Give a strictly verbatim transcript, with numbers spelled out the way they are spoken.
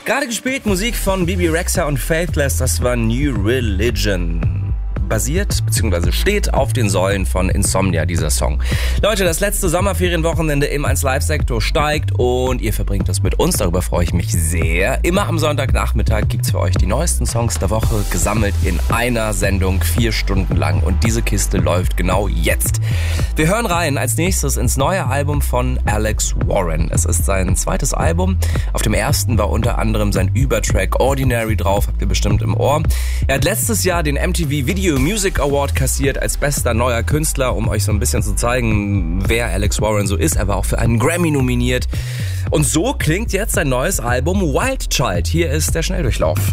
Gerade gespielt Musik von Bebe Rexha und Faithless, das war New Religion. Basiert bzw. steht auf den Säulen von Insomnia, dieser Song. Leute, das letzte Sommerferienwochenende im eins Live-Sektor steigt und ihr verbringt das mit uns, darüber freue ich mich sehr. Immer am Sonntagnachmittag gibt's für euch die neuesten Songs der Woche, gesammelt in einer Sendung, vier Stunden lang. Und diese Kiste läuft genau jetzt. Wir hören rein als nächstes ins neue Album von Alex Warren. Es ist sein zweites Album. Auf dem ersten war unter anderem sein Übertrack Ordinary drauf, habt ihr bestimmt im Ohr. Er hat letztes Jahr den M T V Video Music Award kassiert als bester neuer Künstler, um euch so ein bisschen zu zeigen, wer Alex Warren so ist. Er war auch für einen Grammy nominiert. Und so klingt jetzt sein neues Album Wild Child. Hier ist der Schnelldurchlauf.